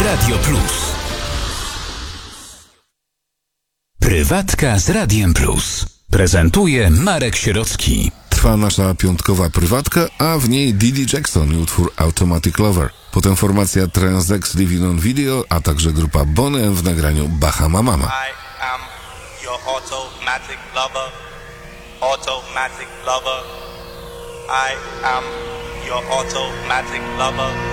Radio Plus. Prywatka z Radiem Plus. Prezentuje Marek Sierocki. Trwa nasza piątkowa prywatka, a w niej Didi Jackson i utwór Automatic Lover. Potem formacja Transex Living on Video, a także grupa Boney M w nagraniu Bahama Mama. I am your automatic lover. Automatic lover. I am your automatic lover.